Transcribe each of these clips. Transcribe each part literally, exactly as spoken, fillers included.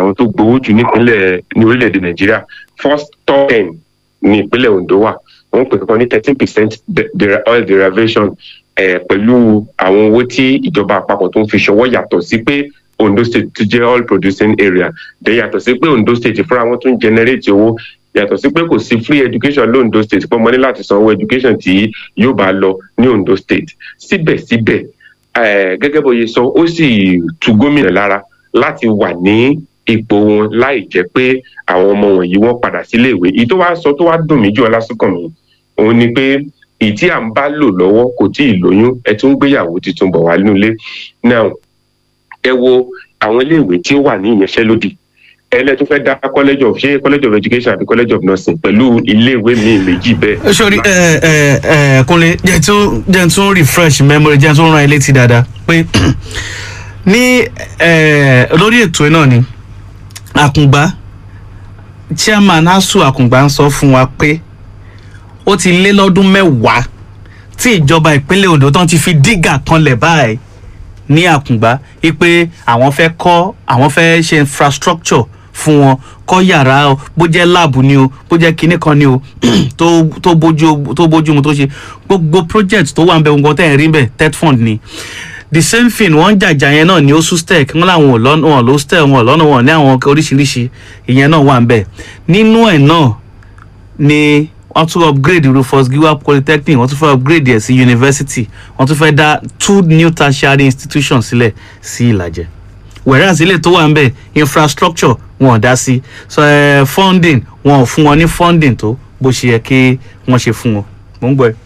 àwọn tó gbowó jù nípínlẹ̀ ní orílẹ̀-èdè Nàìjíríà. First top ten ní ìpínlẹ̀ Ondo wà, wọ́n pè kankan ní thirteen percent oil derivation pẹ̀lú àwọn owó tí ìjọba àpapọ̀ tó ń fi ṣọwọ́, yàtọ̀ sí pé Ondo State tó jẹ́ oil producing area, dẹ̀ yàtọ̀ sí pé Ondo State fúnra wọn tún generate owó, yàtọ̀ sí pé kò sí free education l'Ondo State, pé ọmọ ní láti san owó education tí yóò bá lọ ní Ondo State. Síbẹ̀síbẹ̀ gẹ́gẹ́ bó ṣe sọ, ó sì tu gómìnà lára láti wà ní ipò wọn láì jẹ́ pé àwọn ọmọ wọ̀nyí wọ́n padà sílé ìwé. Èyí tó wá sọ tó wá dùn mí jù Ọlásùnkànmí, òun ni pé èyí tí à ń bá lò lọ́wọ́ kò tí ì lóyún, ẹ tún gbéyàwó tuntun bọ̀ wá nílé. Now ẹ wo àwọn iléèwé tí ó wà ní ìyanṣẹ́lódì, ẹlẹ́ tó fẹ́ dá college of ṣé college of education àbí college of nursing pẹ̀lú iléèwé mi méjì bẹ́ẹ̀. sori ẹ ẹ ẹ Kúnlé, jẹ́ tún jẹ́ tún refresh memory, jẹ́ tún rán ẹ létí dáadáa pé ní lórí ètò náà ni Àkùngbá, chairman ASUU Àkùngbá ń sọ fún wa pé ó ti lé lọ́dún mẹ́wàá tí ìjọba ìpínlẹ̀ Ondo tán ti fi dígà kanlẹ̀ báyìí ní Àkùngbá wípé àwọn fẹ́ kọ́ àwọn fẹ́ ṣe infrastructure fún wọn, kọ́ yàrá o, bó jẹ́ láàbù ni o, bó jẹ́ kinní kan ni o tó tó bójú tó bójú mu tó ṣe gbogbo project tó wà ń bẹ gbogbo tẹ́ ẹ̀ rí bẹ́ẹ̀ TET fund ni. The same thing wọ́n jàjà yẹn náà ní OSUSTEC, wọ́n làwọn ò lọ́nà wọn lọ́sítẹ̀ wọn lọ́nà wọn ní àwọn oríṣiríṣi ìyẹn náà wà ń bẹ. Nínú ẹ̀ náà ni wọ́n tún upgrade Rufus Giwa Polytechnic, wọ́n tún fẹ́ upgrade ẹ̀ sí university, wọ́n tún fẹ́ dá two new tertiary institutions sílẹ̀ sí Ìlàjẹ. Whereas ilé tó wà ń bẹ̀ infrastructure wọn ò dá sí, so uh, funding wọn ò fún wọn ní funding tó bó ṣe yẹ kí wọ́n ṣe fún wọn. Mo ń gbọ́ ẹ.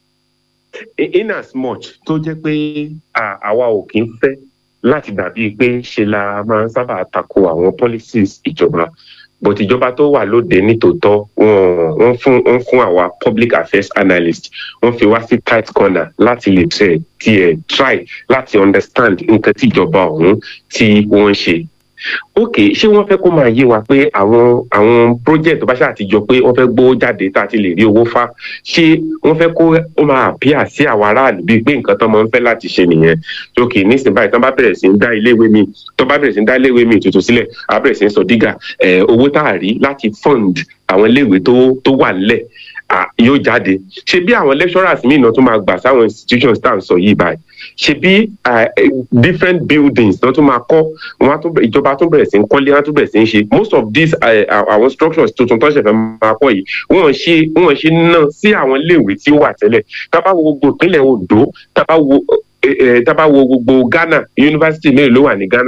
In as much tó jẹ́ pé àwa ò kí ń fẹ́ láti dàbí pé ṣe la máa ń sábà tako àwọn policies ìjọba, but ìjọba tó wà lóde nítòótọ́ wọ́n fún wọ́n fún àwa public affairs analyst, wọ́n fi wá sí tight corner láti lè tẹ̀ tiẹ̀ try láti understand nǹkan tí ìjọba ọ̀hún tí wọ́n ń ṣe. Ok, ṣé wọ́n fẹ́ kó máa yé wa pé àwọn àwọn project tó bá ṣáà ti jọ pé wọ́n fẹ́ gbówó jáde tá a ti lè rí owó fá, ṣé wọ́n fẹ́ kó ó máa appear sí àwọn aráàlú bíi pé nǹkan tó máa ń fẹ́ láti ṣe nìyẹn? Ok, nísìnyí báyìí tán bá bẹ̀rẹ̀ sí ń dá iléèwé mi tó bá bẹ̀rẹ̀ sí ń dá iléèwé mi tuntun sílẹ̀, á bẹ̀rẹ̀ sí ń sọ dígà owó tá a rí láti fund àwọn iléèwé tó tó wà nílẹ̀ yóò jáde. Ṣé bí àwọn lecturers míì náà tún máa gbà sáwọn institutions tá à ń sọ yìí báyìí? Ṣé bí different buildings náà tún máa kọ́, wọn tún ìjọba tún bẹ̀rẹ̀ sí ń kọ́lé, wọn tún bẹ̀rẹ̀ sí ń ṣe most of these àwọn structures tuntun tó ṣẹ̀fẹ̀ máa kọ́ yìí, wọ́n ṣe wọ́n ṣe náà sí àwọn iléèwé tí ó wà tẹ́lẹ̀. Tá bá wo gbogbo ìpínlẹ̀ Ondo, tá bá wo tá bá wo gbogbo Ghana, yunifásitì mélòó ló wà ní Ghana?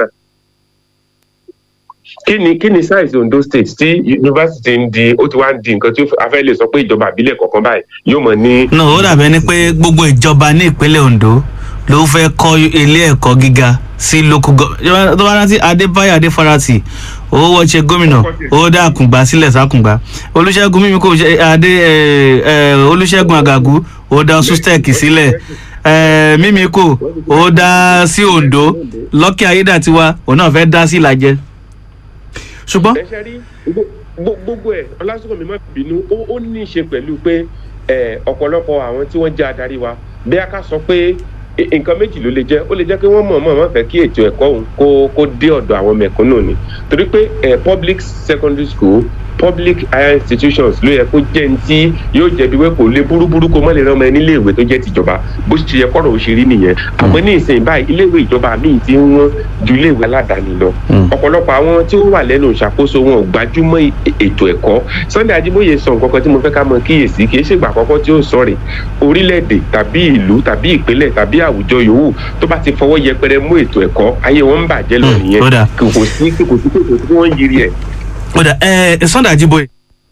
kí ni kí ni size Ondo State tí yunifásitì ń di ó ti wá ń di nǹkan tí a fẹ́ lè sọ pé ìjọba àbílẹ̀ kọ̀ọ̀kan báyìí yóò mọ̀ ní. náà ó dàbẹ́ ni pé gbogbo ìjọba ní ìpínlẹ̀ Ondo ló fẹ́ kọ́ ilé ẹ̀kọ́ gíga sí local government. tó bá rántí Adébáyọ̀ Adéfarati owó wọ́n ṣe gómìnà ó dá Àkùngbá sílẹ̀ sákùngbá, Olúṣẹ́gun Mímíkò adé Olúṣẹ́gun Àgàgù ó dá SUSTEC sílẹ̀, Mímíkò ó dá sí Ondo, Lucky Ayédàtiwa òun náà fẹ́ dá sí Ìlàjẹ. ṣùgbọ́n gbogbo ẹ̀ Ọlásùnkànmí má bínú, ó ní í ṣe pẹ̀lú pé ọ̀pọ̀lọpọ̀ àwọn tí wọ́n jẹ́ adarí wa bí a ká sọ pé nǹkan méjì ló lè jẹ́, ó lè jẹ́ pé wọ́n mọ̀ mọ̀ wọ́n fẹ́ kí ètò ẹ̀kọ́ òun kó kó dé ọ̀dọ̀ àwọn mẹ̀kúnnù ni, torí pé public secondary school public higher institutions ló yẹ kó jẹ́ ní tí yóò jẹ́ bí wẹ́ kò lè burúburú kó má lè rán ọmọ ẹ nílé ìwé tó jẹ́ tìjọba bó ṣe yẹ kọ́rọ̀ ó ṣe rí nìyẹn. àmọ́ ní ìsìn báyìí ilé ìwé ìjọba míì ti ń wọ́n ju ilé ìwé aládàáni lọ. ọ̀pọ̀lọpọ̀ àwọn tí ó wà lẹ́nu ìṣàkóso wọn ò gbájúmọ́ ètò ẹ̀kọ́. Sunday Ajíbóyè sọ nǹkan kan tí mo fẹ́ ká mọ̀ kíyèsí, kì í ṣègbà àkọ́kọ́ tí ó sọ rè. orílẹ̀-èdè tàbí ìlú tàbí ìpínlẹ̀ tàbí àwùjọ yòówù tó bá ti fọwọ́ yẹpẹrẹ mú ètò ẹ̀kọ́, ayé wọn ń bàjẹ́ lọ nìyẹn. kò sí kò sí kò sí wọ́n ń yiri ẹ̀. Sunday Ajíbóyè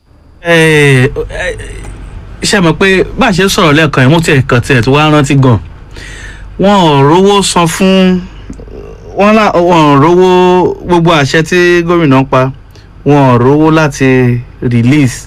ṣe mọ̀ pé bá a ṣe sọ̀rọ̀ lẹ́ẹ̀kan ìmú tiẹ̀ kan tiẹ̀ tó wá rántí gan, wọn ò rówó san fún wọn ò rówó gbogbo àṣẹ tí gómìnà pa, wọn ò rówó láti release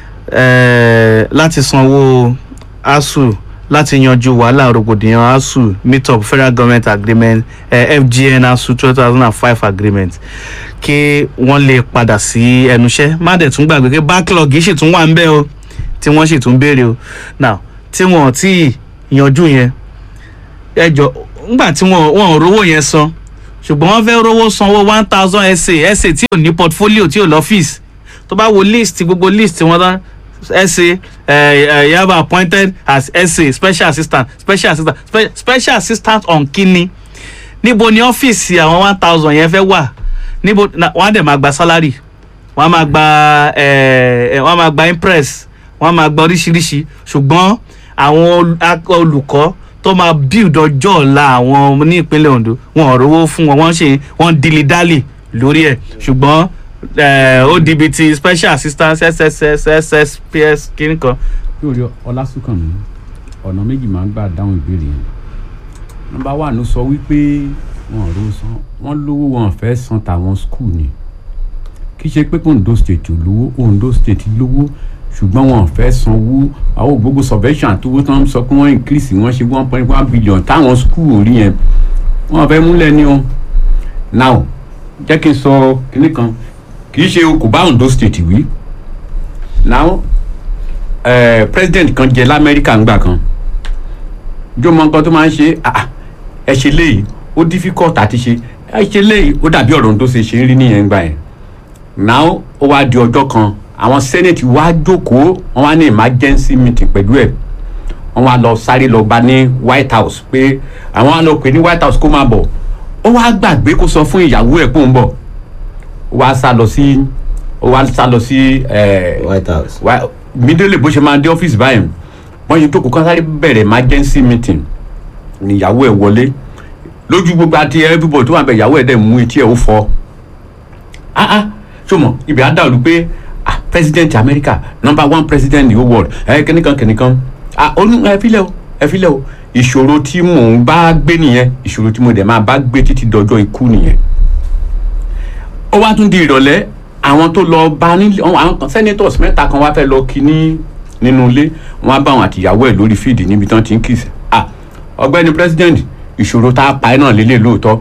láti sanwó ASUU láti yanjú wàhálà rògbòdìyàn ASUU meet up federal government agreement F G N ASUU two thousand and five agreement kí wọ́n lè padà sí ẹnuṣẹ́. Má dẹ̀ tún gbàgbé pé backlog yìí sì tún wà ń bẹ̀ o tí wọ́n sì tún béèrè o. now tí wọ́n ti yanjú yẹn ẹjọ́ ńgbà tí wọ́n wọ́n rówó yẹn san, ṣùgbọ́n wọ́n fẹ́ rówó sanwó one thousand ẹsẹ ẹsẹ tí ò ní portfolio tí ò lọ́fíìsì tó bá wo list gbogbo list wọn tán ẹsẹ you have appointed as ẹsẹ special assistant special assistant spe special assistant on kini níbo ni ọ́fíìsì àwọn one thousand yẹn fẹ́ wà níbo wọ́n á dẹ̀ máa gba salary wọ́n á máa gba wọ́n á máa gba impress wọ́n á máa gba oríṣiríṣi ṣùgbọ́n àwọn olùkọ́ tó máa build ọjọ́ ọ̀la àwọn ní ìpínlẹ̀ Ondo wọn ò rówó fún wọn wọ́n ṣe wọ́n dilidali lórí ẹ̀ ṣùgbọ́n O D B T special assistant S S S S S P S kìíní kan. lórí Ọlásùnkànmí ọ̀nà méjì máa ń gbà dáhùn ìbéèrè yẹn nọ́mbà wà ló sọ wípé wọn ò rówó san wọn lówó wọn fẹ́ san tàwọn skul ni kì í ṣe pé Ondo state lówó Ondo state lówó ṣùgbọ́n wọn fẹ́ sanwó àwọn gbogbo subvention àtúwò tó ń sọ pé wọ́n increase wọ́n ṣe one point one billion táwọn school orí yẹn wọ́n fẹ́ múlẹ̀ ní o. now jẹ́ kí n sọ kinní kan kì í ṣe kò bá Ondo state wí. now eh, president kan jẹ lamẹ́ríkà ńgbà kan jó mọ nǹkan tó máa ń ṣe ẹ ṣe léyìí ó difficult àti ṣe ẹ ṣe léyìí ó dàbí ọ̀rọ̀ Ondo ṣe ṣe ń rí nìyẹn ńgbà yẹn. now ó wá di ọjọ́ kan àwọn senate wá jókòó wọn wá ní emergency meeting pẹ̀lú ẹ̀ wọn wá lọ sáré lọ bá ní White House pé àwọn á lọ pè ní White House kó máa bọ̀ ó wá gbàgbé kó sọ fún ìyàwó ẹ̀ kó ń bọ̀ ó wá sá lọ sí ó wá sá lọ sí White House mídélé bó ṣe máa dé ọ́fíìsì báyìí wọ́n yìí jókòó kán sáré bẹ̀rẹ̀ emergency meeting ní ìyàwó ẹ̀ wọlé lójú gbogbo àti everybody tó wà bẹ̀ ìyàwó ẹ̀ dẹ̀ mú etí ẹ̀ ó fọ́ ah ah ṣọmọ ibẹ̀ á dàrú pé ah president America number one president in the whole world ẹ kìnìkan kìnìkan ah olú ẹ filẹ o ẹ filẹ o ìṣòro tí mò ń bá gbé nìyẹn ìṣòro tí mo dẹ̀ máa bá gbé títí dọjọ́ ikú nìyẹn. ó wá tún di ìrọ̀lẹ́ àwọn tó lọ bá nílé àwọn senators mẹ́ta kan wá fẹ́ lọ kí ní nínú ilé wọn á bá àwọn àtìyàwó ẹ̀ lórí fíìdì níbi tán ti ń kìsì ah ọ̀gbẹ́ni president ìṣòro tá a pa ẹ́ náà lélẹ̀ lóòótọ́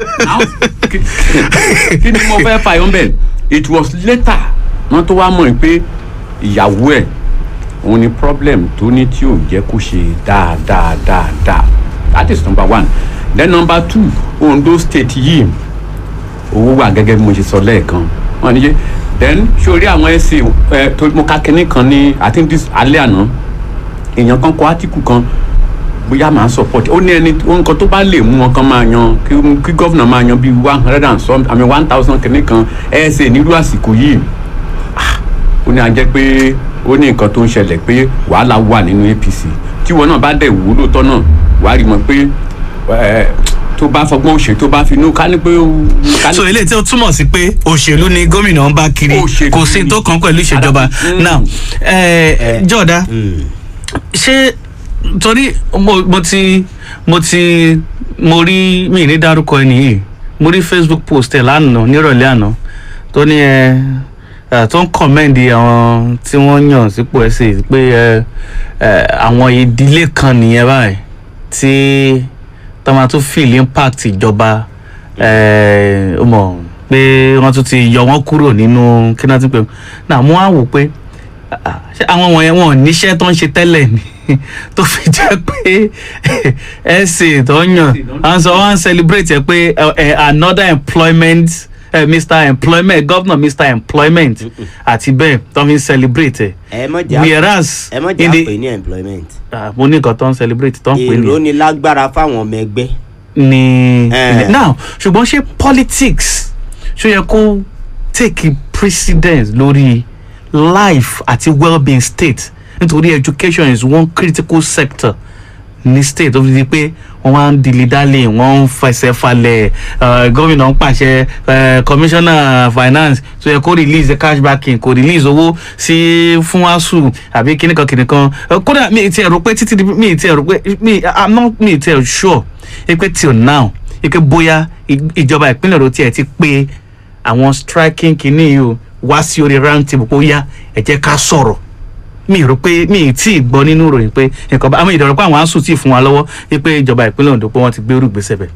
kí ni mo fẹ́ fà yọ̀ bẹ́ẹ̀ it was later wọ́n tó wá mọ̀ pé ìyàwó ẹ̀ òun ni problem tó ní tí ò jẹ́ kó ṣe dáadáa dáadáa that is number one then number two Ondo state yìí owó wà gẹ́gẹ́ bí mo ṣe sọ lẹ́ẹ̀kan wọ́n ní yé then sórí àwọn ẹ̀sìn ẹ̀ tó mo ká kínní kan ní I think this alẹ́ àná èèyàn kan kọ átíkù kan bóyá màá support ó ní ẹni nǹkan tó bá lè mú wọn kan máa yan kí kí gọ́vnà máa yan bíi one hundred and some I mean one thousand kínní kan ẹ̀ẹ́sẹ̀ nílùú àsìkò yìí ó ní a jẹ́ pé ó ní nǹkan tó ń ṣẹlẹ̀ pé wàhálà wà nínú A P C tí wọn náà bá dẹ̀ wò lóòótọ́ náà wàá rí mọ̀ pé tó bá fọgbọ́n òṣèlú tó bá finú ká ní pé. so eléyìí tí ó túmọ̀ sí pé òṣèlú ni gómìnà ń bá kiri kò sí tó kàn pẹ̀lú ìṣèjọba now jọ̀dá ṣé torí mo ti mo ti mo rí mi ní dárúkọ ẹni yìí mo rí Facebook post ẹ̀ lánàá nírọ̀lẹ́ àná tó ní ẹ tó ń kọ̀mẹ́ǹdì àwọn tí wọ́n yàn sípò ẹ̀sẹ̀ pé àwọn ìdílé kan nìyẹn báyìí tí tọ́mà tó feel impact ìjọba ó mọ̀ pé wọ́n tún ti yọ wọ́n kúrò nínú kí náà ti pè náà mo á wò pé àwọn wọ̀nyẹn wọn ò níṣẹ́ tó ń ṣe tẹ́lẹ̀ ni tó fi jẹ́ pé ẹ̀sẹ̀ tó yàn àwọn sọ wọ́n celebrate ẹ̀ pé another employment. Uh, Mister Employment governor Mister Employment àti bẹ́ẹ̀ tó fi ń celebrate ẹ̀ whereas ẹ mọ̀ jà pé ní employment mo ní nǹkan tó ń celebrate tó ń pè ní èrò ni lágbára fáwọn ọmọ ẹgbẹ́ ni now ṣùgbọ́n ṣé politics ṣó yẹ kó take precedence lórí life àti well-being state nítorí education is one critical sector ní state tó fi di pé wọ́n wá ń dilidálẹ̀ wọ́n ń fẹsẹ̀ falẹ̀ gómìnà ń pàṣẹ commissioner finance tó yẹ kó release cash backing kó release owó sí fún asu àbí kíníkan kíníkan kódà mi ti ẹ̀rọ pé títí mi ti ẹ̀rọ pé mi i'm not mi ti ẹ̀rọ sure pé till now pé bóyá ìjọba ìpínlẹ̀ Èkó tiẹ̀ ti pé àwọn striking kìíní yìí o wá sí orí round table kó yá ẹ jẹ́ ká sọ̀rọ̀ mi rò pé mi tí ì gbọ́ nínú ìròyìn pé nǹkan àwọn ìdọ̀rọ̀ pé àwọn asùn tí ì fún wa lọ́wọ́ wípé ìjọba ìpínlẹ̀ Ondo pé wọ́n ti gbé irúgbésẹ̀ bẹ̀.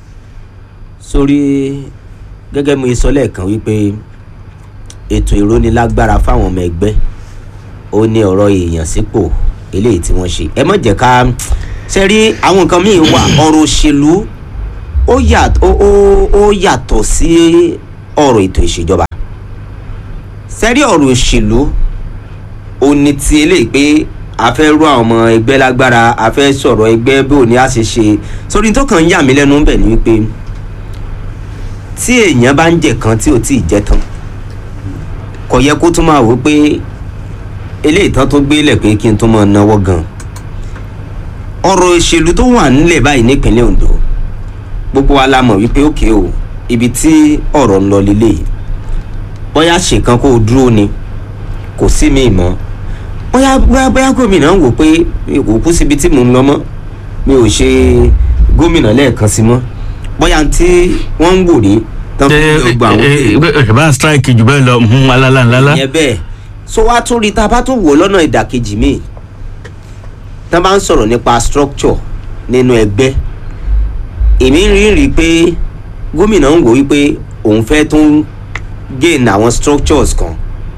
sórí gẹ́gẹ́ mo sọ lẹ́ẹ̀kan wípé ètò ìrónilágbára fáwọn ọmọ ẹgbẹ́ ó ní ọ̀rọ̀ èèyàn sípò eléyìí tí wọ́n ṣe ẹ má jẹ́ ká ṣe rí àwọn nǹkan míì wà ọ̀rọ̀ òṣèlú ó yàtọ̀ ó ó ó yàtọ̀ sí ọ̀rọ̀ ètò ìṣèjọba sẹ́rí ọ̀rọ̀ òṣèlú ó ní ti eléyìí pé a fẹ́ rú àwọn ọmọ ẹgbẹ́ lágbára a fẹ́ sọ̀rọ̀ ẹgbẹ́ bí òní a ṣe ṣe sórí tó kàn ń yà mí lẹ́nu bẹ̀ ni wípé tí èèyàn bá ń jẹ kan tí ò tí ì jẹ tán kò yẹ kó tún máa wò pé eléyìí tán tó gbélé pé kí n tún máa náwó gan ọ̀rọ̀ òṣèlú tó wà nílẹ̀ báyìí nípínlẹ̀ Ondo gbogbo wa la mọ̀ wípé òkè o ibi tí ọ̀rọ̀ ń lọ lélẹ̀ bóyá ṣèkan kó o dúró ni kò sí mi mọ́ bóyá bóyá bóyá gómìnà ń wò pé kò kú síbi tí mò ń lọ mọ́ mi ò ṣe gómìnà lẹ́ẹ̀kan sí mọ́ bóyá tí wọ́n ń wò rí tán fún gbogbo àwọn ẹ bá strike jù bẹ́ẹ̀ lọ alala ńlá. ìyẹn bẹ́ẹ̀ so wá tún rí tá a bá tún wò lọ́nà ìdàkejì míì tá a bá ń sọ̀rọ̀ nípa structure nínú ẹgbẹ́ èmi ń rí rí i pé gómìnà ń wò wípé òun fẹ́ tún gain àwọn structures kan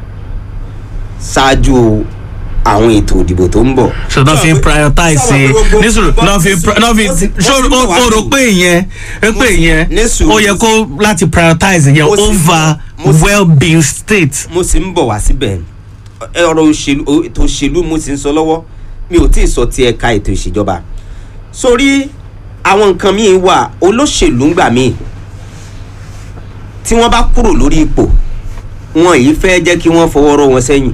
ṣáájú àwọn ètò ìdìbò tó ń bọ̀. so náà fi prioritize nísòrò náà fi náà fi so o rò pé ìyẹn pé ìyẹn ó yẹ kó láti prioritize yẹn over well-being state. mo sì ń bọ̀ wá síbẹ̀ ọ̀rọ̀ òṣèlú ètò òṣèlú mo sì ń sọ lọ́wọ́ mi ò tí ì sọ ti ẹ̀ka ètò ìṣèjọba sórí àwọn nǹkan míì wà olóṣèlú ń gbà míì tí wọ́n bá kúrò lórí ipò wọn yìí fẹ́ jẹ́ kí wọ́n fọwọ́ rọ́ wọn sẹ́yìn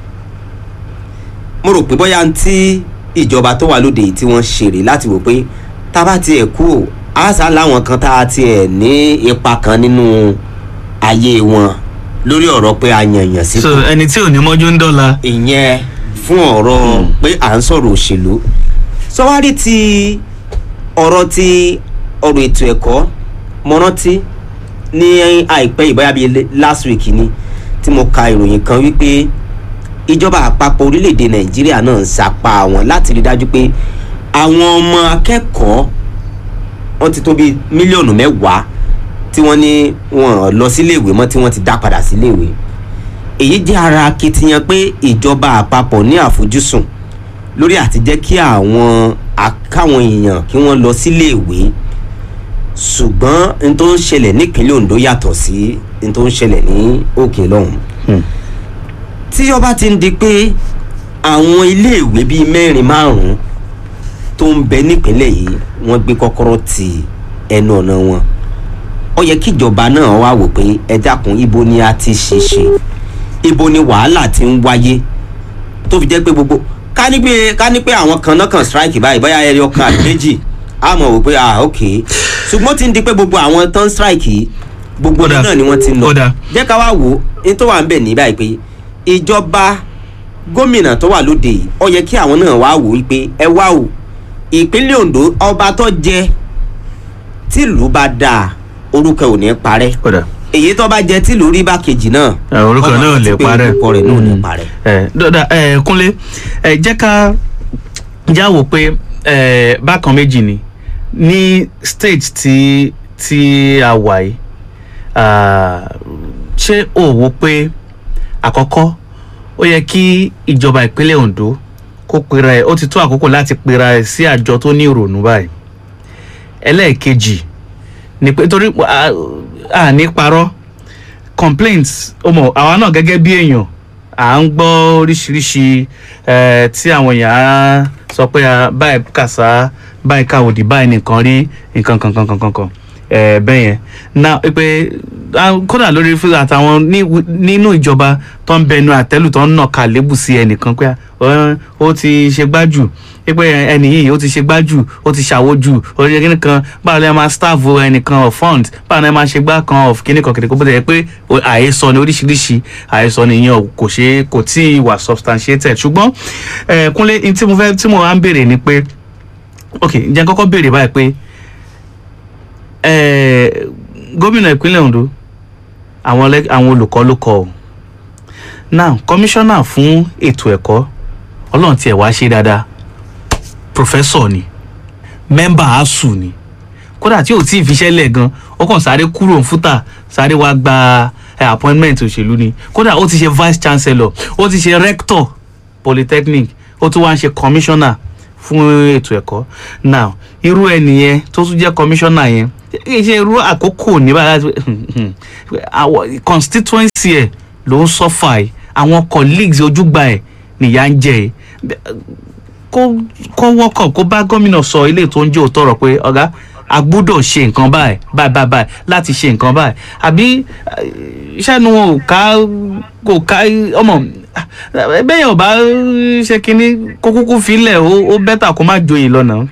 mo rò pé bóyá tí ìjọba tó wà lóde yìí tí wọ́n ṣèrè láti wò pé tá a bá tiẹ̀ kú ò á sá láwọn kan tá a tiẹ̀ ní ipa kan nínú ayé wọn lórí ọ̀rọ̀ pé a yànyàn sípò. so ẹni tí ò ní mọ́jú ń dọ́la. ìyẹn fún ọ̀rọ̀ pé à ń sọ̀rọ̀ òṣèlú sọwárí ti ọ̀rọ̀ ti ọ̀rọ̀ ètò ẹ̀kọ́ mo rántí ní àìpẹ́ ìbáyà bíi last week ni tí mo ka ìròyìn kan wípé ìjọba àpapọ̀ orílẹ̀-èdè nàìjíríà náà ń sapá wọn láti rí dájú pé àwọn ọmọ akẹ́kọ̀ọ́ wọ́n ti tó bíi mílíọ̀nù mẹ́wàá tí wọ́n ní wọn lọ síléèwé mọ́ tí wọ́n ti dá padà síléèwé èyí jẹ́ ara akitiyan pé ìjọba àpapọ̀ ní àfojúsùn lórí àti jẹ́ kí àwọn akáwọn èèyàn kí wọ́n lọ síléèwé ṣùgbọ́n n tó ń ṣẹlẹ̀ nípínlẹ̀ Ondo yàtọ̀ sí n tó ń ṣẹlẹ̀ ní òkè lọ́hùn. tí ọba ti ń di pé àwọn iléèwé bíi mẹ́rin márùn-ún tó ń bẹ nípínlẹ̀ yìí wọ́n gbé kọ́kọ́rọ́ ti ẹnu ọ̀nà wọn ó yẹ kí ìjọba náà wá wò pé ẹ dákun ibo ni a ti ṣe ṣe ibo ni wàhálà ti ń wáyé tó fi jẹ́ pé gbogbo ká ní pé ká ní pé àwọn kan náà kàn strike báyìí bóyá ẹyọ kan àti méjì a mọ̀ wò pé ah ok ṣùgbọ́n ti ń di pé gbogbo àwọn tán strike yìí gbogbo náà ni wọ́n ti ń lọ jẹ́ ká wá wò ní tó wà ń bẹ̀ ní báyìí pé ìjọba gómìnà tó wà lóde yìí ó yẹ kí àwọn náà wá wò wípé ẹ wá o ìpínlẹ̀ Ondo ọba tó jẹ tìlú bá dáa orúkọ ò ní parẹ́ èyí tó bá jẹ tìlú rí bá kejì náà orúkọ náà lè parẹ́ orúkọ rẹ̀ náà lè parẹ́. ẹ dọ́dà ẹ Kúnlé ẹ jẹ́ ká jáwọ́ pé ẹ bákan méjì ni ní stage tí tí a wà yìí ṣé o wò pé àkọ́kọ́ ó yẹ kí ìjọba ìpínlẹ̀ Ondo kó pera ẹ̀ ó ti tó àkókò láti pera ẹ̀ sí àjọ tó ní ìrònú báyìí ẹlẹ́ẹ̀kejì ni pé torí à ní parọ́ complaints ọmọ àwa náà gẹ́gẹ́ bí èèyàn à ń gbọ́ oríṣiríṣi tí àwọn èèyàn á sọ pé báyìí kàṣá báyìí káwòdì báyìí nìkan rí nǹkan kan kan kan kan kan bẹ́ẹ̀ yẹn náà pé kódà lórí fún àtàwọn nínú ìjọba tó ń bẹnu àtẹ́lù tó ń nà ká lébù sí ẹnìkan pé ó ti ṣe gbájù pé ẹnì yìí ó ti ṣe gbájù ó ti ṣàwójù orí kíní kan báwo lè máa staff ẹnìkan of fund báwo lè máa ṣe gbá kan of kíní kan kìnìkan bó ti yẹ pé àhesọ ni oríṣiríṣi àhesọ nìyẹn kò ṣe kò tí ì wà substantiated ṣùgbọ́n Kúnlé tí mo fẹ́ tí mo wá ń béèrè ni pé ok jẹ́ kọ́kọ́ béèrè báyìí pé gómìnà ìpínlẹ̀ Ondo àwọn àwọn olùkọ́ ló kọ́ ọ now kọmíṣánná fún ètò ẹ̀kọ́ ọlọ́run tiẹ̀ wá ṣe dáadáa professor ni mẹ́mbà asuu ni kódà tí ò tí ì fiṣẹ́ lẹ̀ gan ó kàn sáré kúrò ń fúta sáré wá gba appointment òṣèlú ni kódà ó ti ṣe vice chancellor ó ti ṣe rector polytechnic ó tún wá ń ṣe commissioner fún ètò ẹ̀kọ́ now irú ẹnìyẹn tó tún jẹ́ commissioner yẹn ṣe irú àkókò ní báyìí àwọn constituency ẹ̀ ló ń sọ́fà ẹ̀ àwọn colleagues ojúgbà ẹ̀ nìyà ń jẹ ẹ̀ kó kó wọ́kọ̀ kó bá gómìnà sọ ilé tó ń jẹ́ òótọ́ rọ̀ pé ọ̀gá a gbúdọ̀ ṣe nǹkan báyìí báyìí báyìí báyìí láti ṣe nǹkan báyìí àbí iṣẹ́ nu ò ká kò ká ọmọ bẹ́ẹ̀ ò bá ṣe kínní kó kúkú filẹ̀ ó bẹ́tà kó má joyè lọ́nà.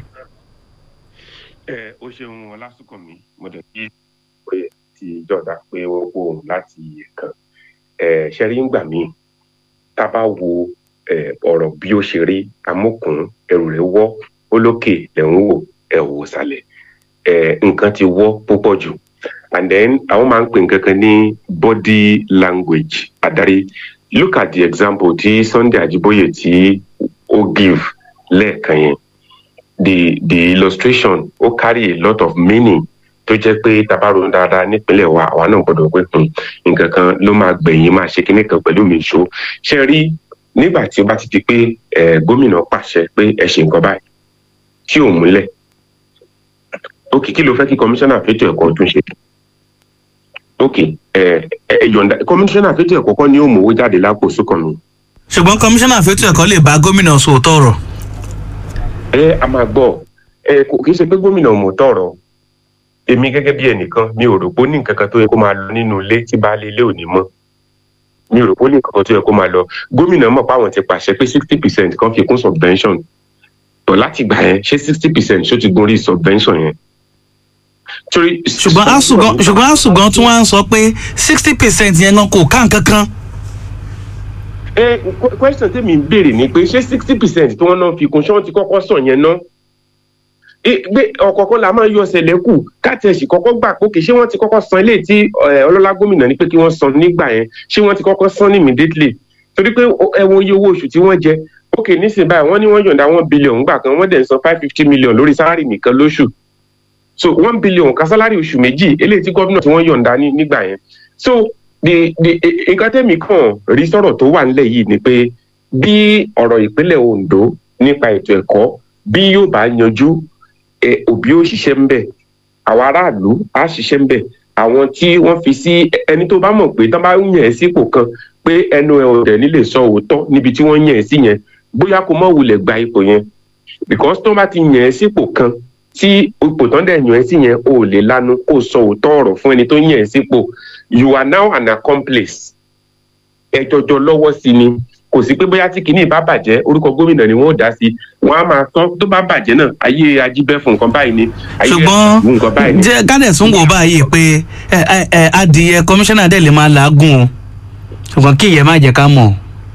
ẹ ó ṣeun ọlásùnkànmí mo dẹ̀ kí oyè ti jọ̀dá pé ó kó òun láti ẹ̀kan ṣẹ́rí ń gbà mí tá a bá wo ọ̀rọ̀ bí ó ṣe rí amókùn ẹrù rẹ̀ wọ́ ó lókè lẹ́hún wò ẹ̀ wò sàlẹ̀ nǹkan ti wọ́ púpọ̀ jù and then àwọn máa ń pè nǹkan kan ní body language adarí look at the example tí Sunday Ajíbóyè tí ó give lẹ́ẹ̀kan yẹn the the illustration ó carry a lot of meaning tó jẹ́ pé tabaru dáadáa nípínlẹ̀ wa àwa náà gbọ́dọ̀ pé nǹkan kan ló máa gbẹ̀yìn máa ṣe kíní kan pẹ̀lú mi ṣó ṣe rí nígbà tí ó bá ti di pé gómìnà pàṣẹ pé ẹ ṣe nǹkan báyìí tí ò múlẹ̀ ok kí ló fẹ́ kí kọmíṣánná fétò ẹ̀kọ́ tún ṣe ok ẹ ẹ yọ̀ǹda kọmíṣánná fétò ẹ̀kọ́ kọ́ ni ó mú owó jáde lápò Súnkànmí. ṣùgbọ́n kọmíṣánná fétò ẹ̀kọ́ lè bá gómìnà sòótọ́ ọ̀rọ̀. ẹ a máa gbọ́ ẹ kì í ṣe pé gómìnà mò tọ̀rọ̀ èmi gẹ́gẹ́ bí ẹnìkan mi ò rò pé ó ní nǹkan kan tó yẹ kó máa lọ nínú ilé tí baálé ilé ò ní mọ̀ mi ò rò pé ó ní nǹkan kan tó yẹ kó máa lọ gómìnà mọ̀ páwọn ti pàṣẹ pé sixty percent kan fi kún subvention tó láti gbà yẹn ṣé sixty percent ṣó ti gun orí subvention yẹn. ṣùgbọ́n àṣùgbọ́n ṣùgbọ́n àṣùgbọ́n tí wọ́n á sọ pé sixty percent yẹn gan kò ká nǹkan kan. ẹ question tèmi ń béèrè ni pé ṣé sixty percent tí wọ́n náà fi kún ṣé wọ́n ti kọ́kọ́ sàn yẹn ná gbé ọ̀kọ̀ọ̀kan la máa ń yọ ọ̀sẹ̀lẹ̀ kù káàtẹ̀sì kọ́kọ́ gbà pókè ṣé wọ́n ti kọ́kọ́ san ilé tí ọlọ́lá gómìnà ní pé kí wọ́n san nígbà yẹn ṣé wọ́n ti kọ́kọ́ san immediately torí pé ẹ̀wọ̀n iye owó oṣù tí wọ́n jẹ ókè nísìnyí báyìí wọ́n ní wọ́n yọ̀ǹda one billion gbà kan wọ́n dẹ̀ ń san five fifty million lórí sálárì nìkan lóṣù so one billion ka sálárì oṣù méjì eléyìí tí gómìnà tí wọ́n yọ̀ǹda nígbà yẹn so the the nǹkan tẹ́mi kàn rí sọ̀rọ̀ tó wà nílẹ̀ yìí ni pé bí ọ̀rọ̀ ìpínlẹ̀ Ondo nípa ètò ẹ̀kọ́ bí yóò bá yanjú òbí ó ṣiṣẹ́ ń bẹ̀ àwọn aráàlú á ṣiṣẹ́ ń bẹ̀ àwọn tí wọ́n fi sí ẹni tó bá mọ̀ pé tán bá yàn ẹ́ sípò kan pé ẹnu ẹ̀ ọ̀dẹ̀ nílé sọ òótọ́ níbi tí wọ́n yàn ẹ́ sí yẹn bóyá kó mọ̀ wulẹ̀ gba ipò yẹn because tó bá ti yàn ẹ́ sípò kan tí ipò tán dẹ̀ yàn ẹ́ sí yẹn o ò lè lanu kó sọ òótọ́ ọ̀rọ̀ fún ẹni tó yàn ẹ́ sípò you are now an accomplice ẹ jọjọ lọ́wọ́ sí ni kò sí pé bóyá tí kinní bá bàjẹ́ orúkọ gómìnà ni wọ́n ò dá sí wọ́n á máa tán tó bá bàjẹ́ náà ayé ajíbẹ́ fún nǹkan báyìí ni ayé fún nǹkan báyìí ni. ṣùgbọ́n jẹ́ gádẹ̀ tún wò báyìí pé adìyẹ kọmíṣánná dẹ̀ lè máa làágùn o ṣùgbọ́n kí ìyẹn má jẹ́ ká mọ̀.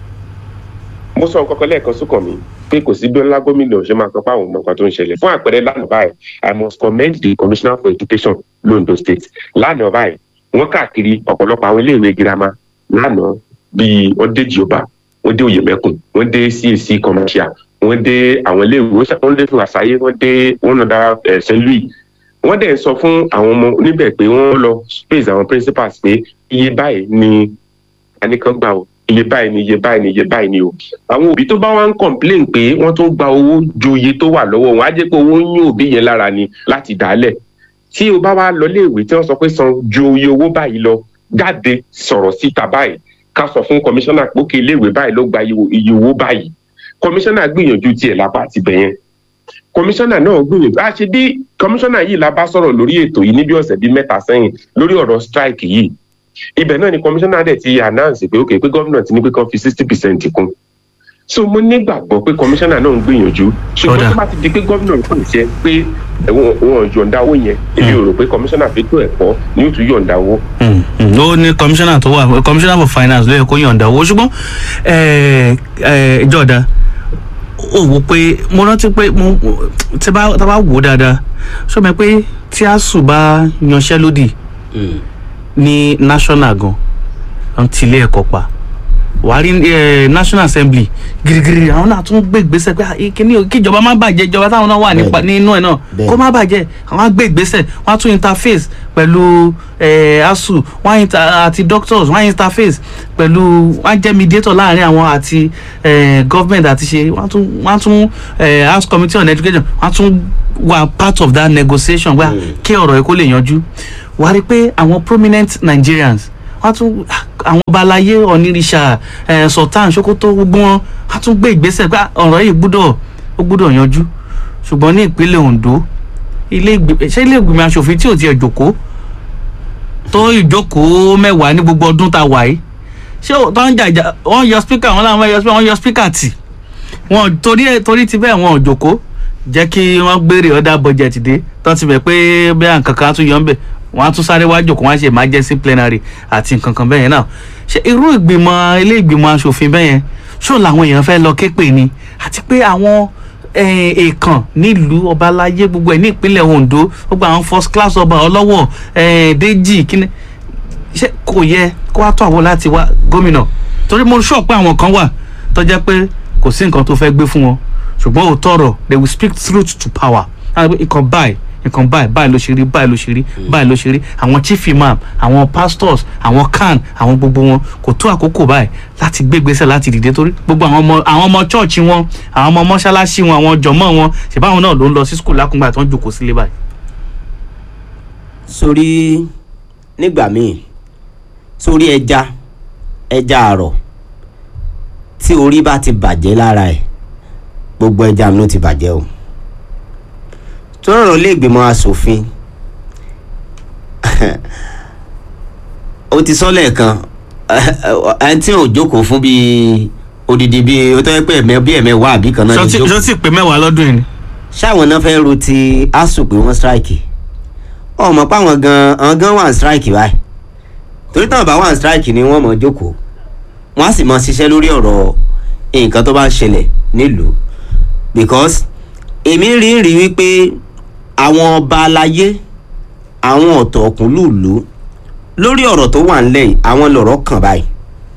mo sọ nǹkan kan lẹ́ẹ̀kan Súnkànmí pé kò sí bí ńlá gómìnà ṣe máa sọ pé àwọn ọmọ nǹkan tó ń ṣẹlẹ̀ fún àpẹẹrẹ lánàá báyìí I must commend the commissioner for education londo state lánàá báyìí wọ́n káàkiri ọ̀pọ̀lọpọ̀ àwọn iléèwé girama lánàá bíi wọ́n dé jìọba wọ́n dé Òyèmẹ́kùn wọ́n dé C A C commercial wọ́n dé àwọn iléèwé wọ́n dé fún àṣàyé wọ́n dé wọ́n nà dá Saint Louis wọ́n dẹ̀ sọ fún àwọn ọmọ níbẹ̀ pé wọ́n lọ space àwọn principals pé iye báyìí ni àníkan gbà o iye báyìí ni iye báyìí ni iye báyìí ni o àwọn òbí tó bá wá ń complain pé wọ́n tó gba owó ju iye tó wà lọ́wọ́ wọn á jẹ́ pé owó ń yún òbí yẹn lára ni láti dálẹ̀ tí o bá wá lọ léèwé tí wọ́n sọ pé san ju iye owó báyìí lọ jáde sọ̀rọ̀ síta báyìí ká sọ fún kọmíṣánná pé kí iléèwé báyìí ló gba iye owó báyìí kọmíṣánná gbìyànjú tiẹ̀ lápá àti bẹ̀yẹn kọmíṣánná náà gbìyànjú a ṣe bí kọmíṣánná yìí la bá sọ̀rọ̀ lórí ètò yìí níbi ọ̀sẹ̀ bíi mẹ́ta sẹ́yìn lórí ọ̀rọ̀ strike yìí ibẹ̀ náà ni kọmíṣánná dẹ̀ ti announce pé ok pé gómìnà ti ní pé kán fi sixty percent kún so mo nígbàgbọ́ pé kọmíṣánná náà ń gbìyànjú ṣùgbọ́n tó bá ti di pé gómìnà kò ṣe pé wọn yọ̀ǹda owó yẹn èmi ò rò pé kọmíṣánná fẹ́tò ẹ̀kọ́ ni yóò tún yọ̀ǹda owó. ó ní kọmíṣánná tó wà kọmíṣánná for finance ló yẹ kó yọ̀ǹda owó ṣùgbọ́n ìjọba ó wò pé mo rántí pé tí a bá wò ó dáadáa ṣó mọ̀ pé tí ASUU bá yanṣẹ́lódì ní national gan an tilé ẹ̀kọ́ pa wàá rí national assembly girigiri àwọn náà tún gbé ìgbésẹ̀ pé kíní kíjọba má bàjẹ́ ìjọba táwọn náà wà nípa nínú ẹ̀ náà kó má bàjẹ́ àwọn á gbé ìgbésẹ̀ wọ́n á tún interface pẹ̀lú ASUU wọ́n àti doctors wọ́n á interface pẹ̀lú wọ́n á jẹ́ mediator láàrin àwọn àti government àti ṣe wọ́n á tún wọ́n á tún house committee on education wọ́n á tún wà part of that negotiation wá kí ọ̀rọ̀ yìí kó lè yanjú wà á rí i pé àwọn prominent Nigerians wọ́n tún àwọn ọba aláyé onírìṣà Sultan Sokoto gbogbo wọn wọ́n tún gbé ìgbésẹ̀ pé ọ̀rọ̀ yìí gbúdọ̀ ó gbúdọ̀ yanjú ṣùgbọ́n ní ìpínlẹ̀ Ondo ilé ṣé ilé ìgbìmọ̀ aṣòfin tí ò tiẹ̀ jókòó tó ìjókòó mẹ́wàá ní gbogbo ọdún tá a wà yìí ṣé tó ń jàjà wọ́n yọ speaker wọn làwọn yọ speaker wọ́n yọ speaker tì wọ́n torí torí ti bẹ́ẹ̀ wọn ò jókòó jẹ́ kí wọ́n gbére ọ̀dà budget dé tó ti bẹ̀ pé bẹ́ẹ̀ nǹkan kan á tún yọ ń bẹ̀ wọ́n á tún sáré wá jókòó wọ́n á ṣe emergency plenary àti nǹkan kan bẹ́ẹ̀ yẹn náà ṣe irú ìgbìmọ̀ ilé ìgbìmọ̀ aṣòfin bẹ́ẹ̀ yẹn ṣó làwọn èèyàn fẹ́ lọ képe ni àti pé àwọn èèkàn nílùú ọba aláyé gbogbo ẹ̀ ní ìpínlẹ̀ Ondo gbogbo àwọn first class ọba ọlọ́wọ̀ Déjì kíni ṣé kò yẹ kó wá tó àwọn láti wá gómìnà torí mo sọ pé àwọn kan wà tó jẹ́ pé kò sí nǹkan tó fẹ́ gbé fún wọn ṣùgbọ́n òótọ́ ọ̀rọ̀ they will speak truth to power nǹkan báyìí nǹkan báyìí báyìí ló ṣe rí báyìí ló ṣe rí báyìí ló ṣe rí àwọn chief imam àwọn pastors àwọn can àwọn gbogbo wọn kò tó àkókò báyìí láti gbé ìgbésẹ̀ láti dìde torí gbogbo àwọn ọmọ àwọn ọmọ church wọn àwọn ọmọ mọ́ṣáláṣí wọn àwọn jọmọ́ wọn ṣèbáwọn náà ló ń lọ sí school lákùngbà tó ń jòkó sílé báyìí. sórí nígbà míì sórí ẹja ẹja àrọ̀ tí orí bá ti bàjẹ́ lára ẹ̀ gbogbo ẹja ló ti bàjẹ́ o tó rọrùn lé ìgbìmọ̀ asòfin ó ti sọ lẹ́ẹ̀kan ẹni tí ò jókòó fún bíi odidi bíi ó tọ́ pé ẹ̀mẹ́ bí ẹ̀mẹ́ wá àbí kan náà ní jókòó. ṣó sì pé mẹ́wàá lọ́dún yìí ni. ṣáwọn náà fẹ́ẹ́ ro ti asuu pé wọ́n strike ọmọ páwọn gan àwọn gan wà ń strike báyìí torí táwọn bá wà ń strike ni wọ́n mọ̀ jókòó wọ́n á sì mọ̀ ṣiṣẹ́ lórí ọ̀rọ̀ nǹkan tó bá ń ṣẹlẹ̀ nílùú because èmi rí rí wípé àwọn ọba aláyé àwọn ọ̀tọ̀ ọ̀kúnlùlù lórí ọ̀rọ̀ tó wà ńlẹ̀ yìí àwọn lọ̀rọ̀ kàn báyìí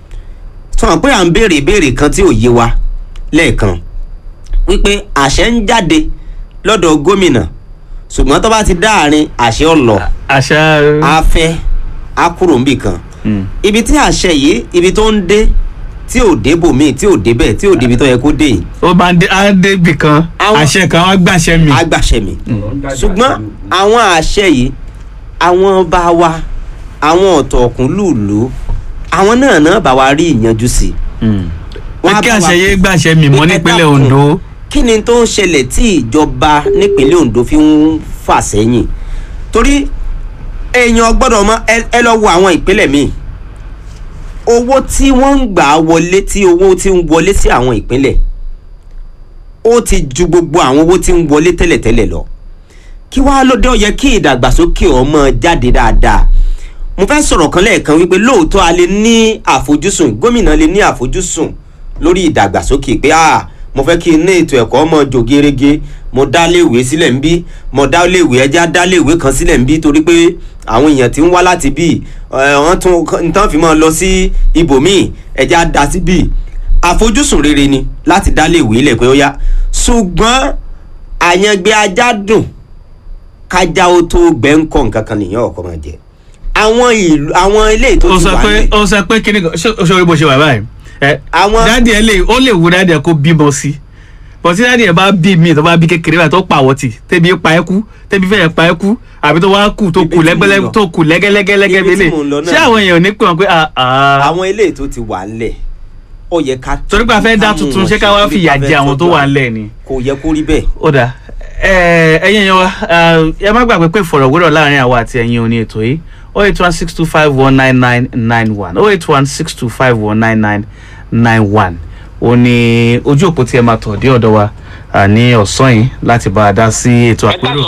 sọ pé à ń béèrè ìbéèrè kan tí ò yé wa lẹ́ẹ̀kan wípé àṣẹ ń jáde lọ́dọ̀ gómìnà ṣùgbọ́n tó bá ti dáàrin àṣẹ ọ̀lọ́ àṣẹ afẹ́ akúrò níbì kan ibi tí àṣẹ yìí ibi tó ń dé tí ò débò míì tí ò débẹ̀ tí ò débi tó yẹ kó dé yìí. ó máa ń dé á débì kan àṣẹ kan wá gbàṣẹ mi. á gbàṣẹ mi ṣùgbọ́n àwọn àṣẹ yìí àwọn bá wa àwọn ọ̀tọ̀ ọ̀kúnlùlù àwọn náà náà bá wa rí ìyanjú sí. pé kí àṣẹ yé gbàṣẹ mi mọ́ nípínlẹ̀ Ondo. kí ni tó ń ṣẹlẹ̀ tí ìjọba nípínlẹ̀ Ondo fi ń fà sẹ́yìn torí èèyàn gbọ́dọ̀ mọ ẹ lọ wo àwọn ìpínlẹ̀ míì owó tí wọ́n ń gbà wọlé tí owó tí ń wọlé sí àwọn ìpínlẹ̀ ó ti ju gbogbo àwọn owó tí ń wọlé tẹ́lẹ̀tẹ́lẹ̀ lọ kí wàá lóde ó yẹ kí ìdàgbàsókè ọmọ jáde dáadáa mo fẹ́ sọ̀rọ̀ kan lẹ́ẹ̀kan wípé lóòótọ́ a lè ní àfojúsùn gómìnà lè ní àfojúsùn lórí ìdàgbàsókè pé ah mo fẹ́ kí ní ètò ẹ̀kọ́ ọmọ jò gerege mo dá léèwé sílẹ̀ ń bí mo dá léèwé ẹja dá léèwé kan sílẹ̀ ń bí torí pé àwọn èèyàn tí ń wá láti bí wọ́n tún nǹkan fi máa lọ sí ibòmíì ẹja dá sí bí àfojúsùn rere ni láti dá léèwé ilẹ̀ pé ó yá ṣùgbọ́n àyàngbé ajá dùn kájá ó tó gbẹ́ńkọ̀ nǹkan kan nìyẹn ọ̀kọ́ máa jẹ àwọn ìlú àwọn ilé ètò ti wà ní. ó sọ pé kíni kan ṣé orí bó ṣe wà báyìí àwọn dáàdì ẹ lè ó lè wú dáàdì ẹ kó bímọ sí bọ̀ tí dáàdì ẹ bá bí mi tó bá bí kékeré báyìí tó pa àwọ̀ tì tẹ́bi pa ẹ́ kú tẹ́bi fẹ́ẹ́ pa ẹ́ kú àbí tó wá kù tó kù lẹ́gbẹ́lẹ́ tó kù lẹ́gẹ́lẹ́gẹ́lẹ́gẹ́ bẹ́lẹ̀ ṣé àwọn èèyàn ní pé wọn pé. àwọn ilé ètò ti wà ńlẹ̀ ó yẹ ká. torí pé a fẹ́ dá tuntun ṣé ká wá fìyà jẹ àwọn tó wà ńlẹ̀ ni. kò yẹ kó rí bẹ́ẹ̀. ó dà ẹ̀yin yẹn wa ẹ má gbàgbé pé ìfọ̀rọ̀wérọ̀ láàrin àwa àti ẹ̀yin òní ètò yìí oh eight one six two five one nine nine nine one oh eight one six two five one nine nine nine one ó ní ojú òpó tí ẹ máa tọ̀ dé ọ̀dọ̀ wa ní ọ̀sán yìí láti bá a dá sí ètò àpérò.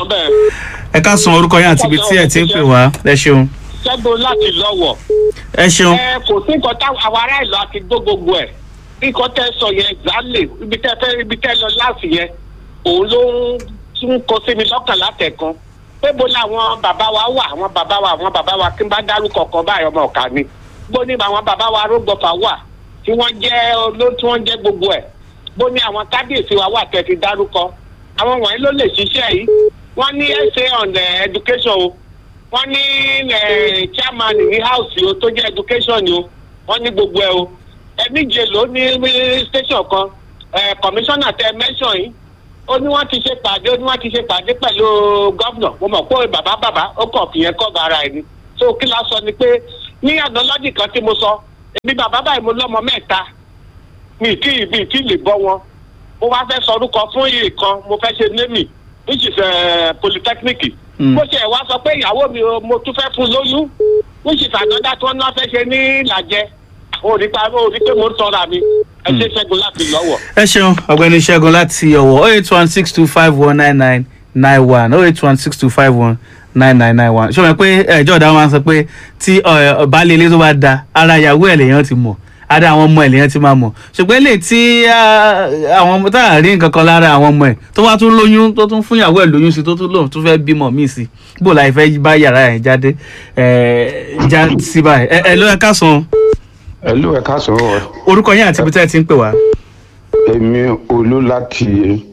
ẹ ká san orúkọ yín àti ibi tí ẹ ti ń pè wá ẹ ṣeun. ṣẹ́gun láti lọ́wọ́. ẹ ṣeun. ẹ kò sí nǹkan táwọn àwọn ará ìlú àti gbó gbogbo ẹ̀ nǹkan tẹ́ sọ yẹn exactly ibi tẹ́ fẹ́ ibi tẹ́ lọ láti yẹn òun ló ń tún kó sí mi lọ́kàn látẹ̀kan pé bó làwọn bàbá wa wà àwọn bàbá wa àwọn bàbá wa kí n bá dárúkọ kan báyìí ọmọ ọ̀ka ni bó ní àwọn bàbá wa arógbọ̀fà wà tí wọ́n jẹ́ olóòtú tí wọ́n jẹ́ gbogbo ẹ̀ bó ní àwọn kábíyèsí wa wà tẹ́ ti dárúkọ àwọn wọ̀nyí ló lè ṣiṣẹ́ yìí wọ́n ní essay on the education o wọ́n ní chairman ní house o tó jẹ́ education o wọ́n ní gbogbo ẹ̀ o ẹ̀míje ló ní station kan commissioner tẹ mention yìí ó ní wọ́n ti ṣe pàdé ó ní wọ́n ti ṣe pàdé pẹ̀lú gómìnà mo mọ̀ pé bàbá bàbá ó kàn fìyẹn kọ́ bara ẹ̀ ni so kí la sọ ni pé ní ànálọ́jì kan tí mo sọ èmi bàbá báyìí mo lọ́mọ mẹ́ta mi tí mi tí lè bọ́ wọn mo wá fẹ́ sọ orúkọ fún iye kan mo fẹ́ ṣe némì which is polytechnic bó ṣe wá sọ pé ìyàwó mi mo tún fẹ́ fún lóyún which is ànádá tí wọ́n náà fẹ́ ṣe ní ìlàjẹ o rí pa o rí pé mo ń tọ́ra mi ẹ ṣe Ṣẹ́gun láti lọ́wọ́. ẹ ṣeun ọ̀gbẹ́ni Ṣẹ́gun láti Ọ̀wọ̀ oh eight one six two five one nine nine nine one oh eight one six two five one nine nine nine one ṣé o mọ̀ pé ẹjọ́ ọ̀dà máa ń sọ pé tí baálé ilé tó bá da ara ìyàwó ẹ̀ lèèyàn ti mọ̀ ada àwọn ọmọ ẹ̀ lèèyàn ti máa mọ̀ ṣùgbọ́n lè tí àwọn ọmọ tá à rí nǹkan kan lára àwọn ọmọ ẹ̀ tó wá tún lóyún tó tún fún ìyàwó ẹ̀ lóyún sí tó tún lóun tún fẹ́ bímọ míì sí bó la ìfẹ́ bá yàrá ẹ̀ jáde ẹ̀ já sí báyìí ẹ̀ ló ẹ̀ ká sàn. ẹ ló ẹ ká sọ̀rọ̀. orúkọ yín àti ibi tẹ́ ẹ ti ń pè wá. èmi Olú láti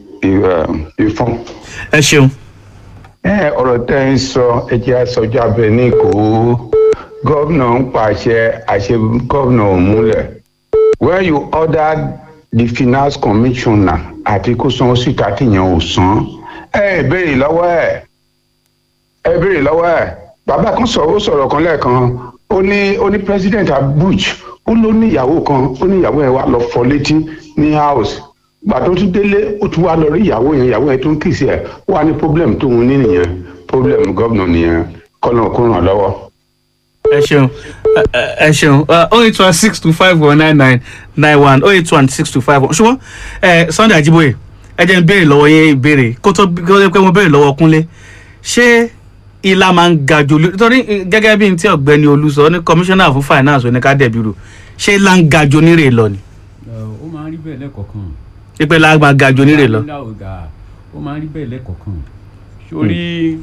Ìfọ̀n. ẹ ṣeun. ẹ ọ̀rọ̀ tẹ́ ń sọ ẹ jẹ́ àsọjọ́ abẹ ní kò gómìnà ń pàṣẹ àṣẹ gómìnà ò múlẹ̀. when you order the finance commissioner àti kó sanwó síta tìyẹn ò san ẹ béèrè lọ́wọ́ ẹ ẹ béèrè lọ́wọ́ ẹ bàbá kan sọ̀rọ̀ ó sọ̀rọ̀ kan lẹ́ẹ̀kan ó ní ó ní president Abuja ó ló ní ìyàwó kan ó ní ìyàwó ẹ wá lọ fọ létí ní house gbà tó tún délé ó tún wá lọ rí ìyàwó yẹn ìyàwó yẹn tó ń kìsì ẹ wà ní problem tó ń ní nìyẹn problem gómìnà nìyẹn kọ́nà kó ràn lọ́wọ́. ẹ ṣeun ẹ ṣeun oh eight one six two five one nine nine nine one oh eight one six two five one ṣùgbọ́n ẹ Sunday Ajiboye ẹ jẹ́ n béèrè lọ́wọ́ yẹn ìbéèrè kó tó pé mo béèrè lọ́wọ́ Kúnlé ṣé ilá máa ń ga jù nítorí gẹ́gẹ́ bí n tí ọ̀gbẹ́ni Olú sọ ní commissioner fún finance oníkádẹ́bìrò ṣé ilá ń ga jù nírè lọ ni. ó máa ń rí bẹ́ẹ̀ lẹ́kọ̀ọ̀kan. pípẹ́ ilá máa ga jù nírè lọ. ó máa ń rí bẹ́ẹ̀ lẹ́kọ̀ọ̀kan. sórí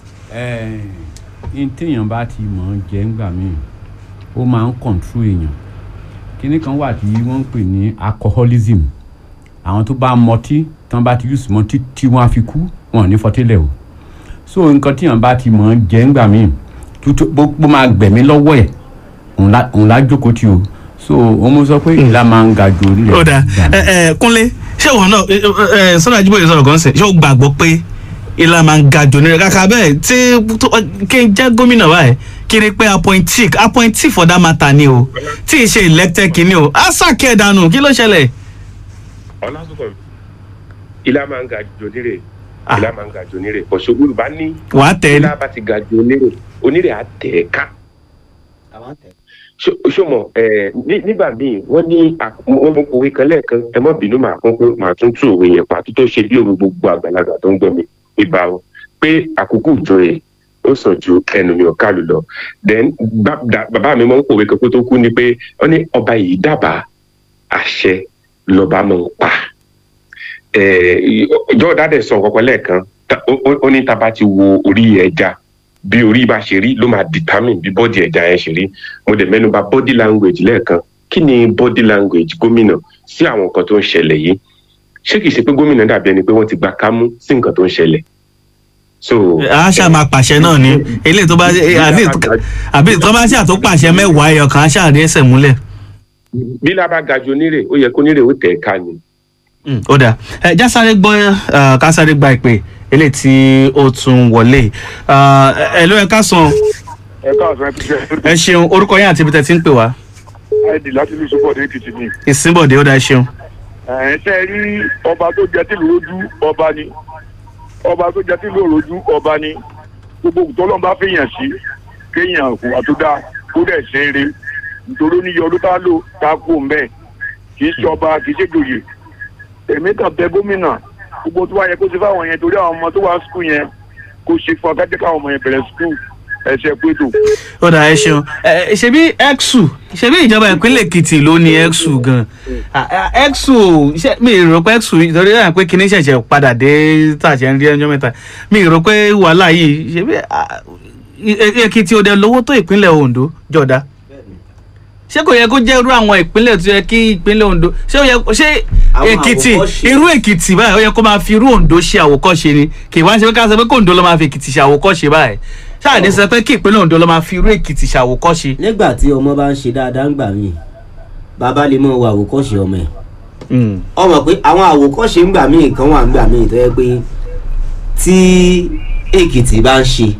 ní téèyàn bá ti mọ̀ ọ́n jẹ́ ńgbà míì ó máa ń control èèyàn. kinní kan wà tí wọ́n ń pè ní alcoholism àwọn tó bá mọtí tán bá ti use mọtí tí wọ́n á fi kú wọn ò ní fọtílẹ̀ o so nǹkan tí yàn bá ti mọ̀ ọ́n jẹ́ ńgbà míì bó máa gbẹ̀mí lọ́wọ́ ẹ̀ òun lá jókòó tí o so òun mo sọ pé ìlà máa ń ga ju orí rẹ̀. ó dáa ẹ ẹ Kúnlé ṣé ìwọ náà ẹ Sunday Ajiboye sọ̀rọ̀ kan sẹ̀ ṣé o gbàgbọ́ pé ìlà máa ń ga ju orí rẹ̀ kàkà bẹ́ẹ̀ tí kí n jẹ́ gómìnà báyìí kí ni pé appointee appointee for that matter ni o tí ì ṣe elected kìíní o á sàkẹ́ dànù kí ló ṣẹlẹ̀. ọlásùnkàn ìlà máa ń ga ju orí rẹ̀ ìlà máa ń ga ju onírè ọ̀ṣọ́ Yorùbá ní wà á tẹ̀ ẹ́ ìlà bá ti ga ju onírè onírè á tẹ̀ ẹ́ ká. ṣọmọ nígbà míì wọ́n ní wọ́n mú òwe kan lẹ́ẹ̀kan ẹ mọ́ bínú màá kún pé màá tún tú òwe yẹn pàtó tó ṣe bí òun gbogbo àgbàlagbà tó ń gbọ́ mi ìbá wọn pé àkókò ìjọyè ó sàn ju ẹnu mi ò kálù lọ then bàbá mi mọ́ ń pòwe kan kó tó kú ni pé wọ́n ní ọba yìí dábàá àṣẹ lọ́ba máa ń pa ìjọ dáadẹ sọ kọkọ lẹ́ẹ̀kan ó ní tá a bá ti wo orí ẹja bí orí bá ṣe rí ló máa determine bí bọ́dì ẹja yẹn ṣe rí mo dẹ̀ mẹ́nu bà body language lẹ́ẹ̀kan kí ni body language gómìnà sí àwọn nǹkan tó ń ṣẹlẹ̀ yìí ṣé kìí ṣe pé gómìnà dàbí ẹni pé wọ́n ti gba kámú sí nǹkan tó ń ṣẹlẹ̀. a ṣáà máa pàṣẹ náà ni eléyìí tó bá àbí tó bá ṣáà tó pàṣẹ mẹ́wàá ẹyọ kan ṣáà rí ẹsẹ̀ múlẹ̀. bí lábá gajù onírè ó yẹ kó onírè ó tẹ̀ ká ni. ó dáa ẹ já sáré gbọ́ ká sáré gba ìpè eléyìí tí ó tún wọlé ẹ ló ẹ ká sàn. ẹ káàsán ẹ kíkẹ́. ẹ ṣeun orúkọ yín àti ibi tẹ́ ti ń pè wá. àìdì láti ìlú Ìsìnbọ̀dé Èkìtì ni. Ìsìnbọ̀dé ó dáa ṣeun. ẹ̀ ṣe rí ọba tó jẹ tìlú rojú ọba ni ọba tó jẹ tìlú rojú ọba ni gbogbo tọ́lọ́ bá fèèyàn sí kéèyàn kò wá tó dáa kó dẹ̀ ṣe é re nítorí níyẹ ọdún tá a lò tá a kó mbẹ́ kì í ṣe ọba kì í ṣe jòyè èmi kàn bẹ̀ gómìnà gbogbo tó wá yẹ kó ṣe fáwọn yẹn torí àwọn ọmọ tó wá skul yẹn kó ṣe fún akájẹ́ káwọn ọmọ yẹn bẹ̀rẹ̀ skul ẹsẹ pétò. ó dà ẹ ṣeun ẹ ṣebí exu ṣebí ìjọba ìpínlẹ̀ Èkìtì ló ní exu gan exu mi rò pé exu ìtọ́jú yàrá pé kinní ṣẹ̀ṣẹ̀ padà dé tàṣẹ ń rí ẹjọ́ mẹ́ta mi rò pé wàhálà yìí ṣebí Èkìtì ò dẹ̀ lówó tó ìpínlẹ̀ Ondo jọ̀dá ṣé kò yẹ kó jẹ́ irú àwọn ìpínlẹ̀ tó yẹ kí ìpínlẹ̀ Ondo ṣé ó yẹ ṣé Èkìtì irú Èkìtì báyìí ó yẹ kó máa fi irú Ondo ṣe àwòkọ́ṣe ni kì í wá ṣe pé ká sọ pé kó Ondo ló máa fi Èkìtì ṣe àwòkọ́ṣe báyìí ṣáà ní sọ pé kí ìpínlẹ̀ Ondo ló máa fi irú Èkìtì ṣe àwòkọ́ṣe. nígbà tí ọmọ bá ń ṣe dáadáa ń gbà mí bàbá lè mọ wà àwòkọ́ṣe ọmọ ẹ̀ ọmọ pé àwọn àwòkọ́ṣe ń gbà míì kan wà ń gbà míì tó yẹ pé tí Èkìtì bá ń ṣe